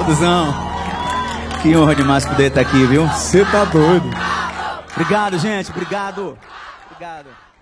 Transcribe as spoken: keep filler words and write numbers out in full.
Tuzão. Que honra demais poder estar aqui, viu? Você tá doido. Obrigado, gente. Obrigado. Obrigado.